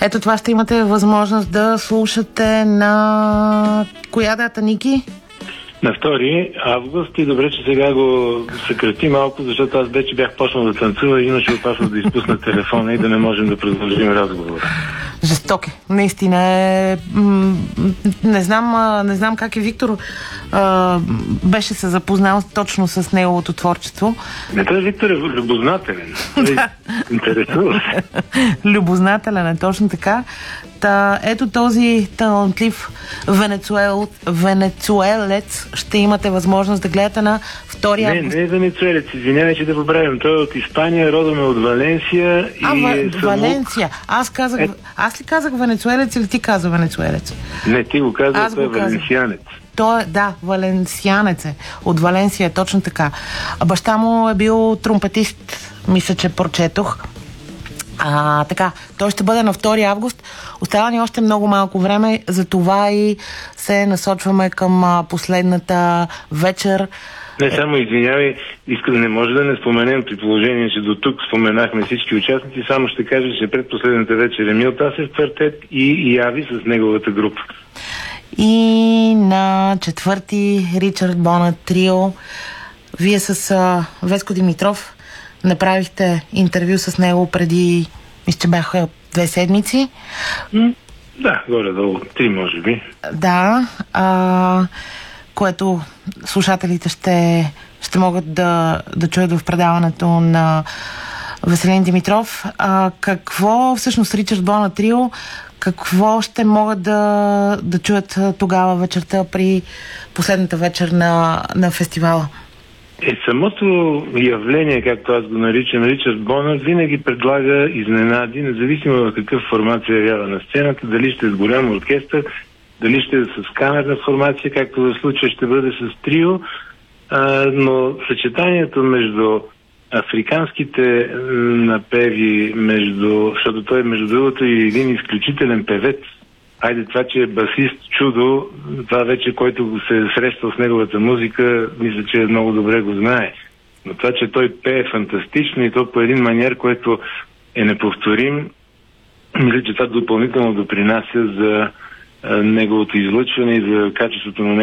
Ето това ще имате възможност да слушате на коя дата, Ники? На 2 август и добре, че сега го съкрати малко, защото аз вече бях почнал да танцува и имаше опасност да изпусна телефона и да не можем да продължим разговора. Жесток е. Наистина е. Не знам как е Виктор беше се запознал точно с неговото творчество. Не, той Виктор е любознателен. Той интересува се. Любознателен е, точно така. Ето този талантлив венецуелец ще имате възможност да гледате на 2 август. Не е венецуелец, извинявай, че да поправим. Той е от Испания, родом е от Валенсия. Валенсия. Аз ли казах венецуелец или ти каза венецуелец? Не, ти го каза, той е валенсианец. Той е, да, валенсианец е. От Валенсия, точно така. Баща му е бил тромпетист, мисля, че прочетох. Така, той ще бъде на 2 август. Остава ни още много малко време, затова и се насочваме към последната вечер. Не, само извинявай, не може да не споменем, при положение, че до тук споменахме всички участници, само ще кажа, че предпоследната вечер Емил Тасев квартет и Яви с неговата група. И на 4 Ричард Бона трио. Вие с Веско Димитров направихте интервю с него преди, мисля, че бяха 2 седмици. Да, горе-долу, 3 може би. Да, което слушателите ще могат да чуят в предаването на Веселин Димитров. Какво всъщност Ричард Бона трио, какво ще могат да чуят тогава вечерта при последната вечер на фестивала? Самото явление, както аз го наричам, Ричард Бона, винаги предлага изненади, независимо в какъв формат се явява на сцената, дали ще е с голям оркестър, дали ще е с камерна формация, както в случая ще бъде с трио, но съчетанието между африканските напеви, защото той между другото и един изключителен певец. Хайде, това, че е басист чудо, това вече, който се е срещал с неговата музика, мисля, че много добре го знае. Но това, че той пее фантастично и то по един маниер, който е неповторим, мисля, че това допълнително допринася за неговото излъчване и за качеството на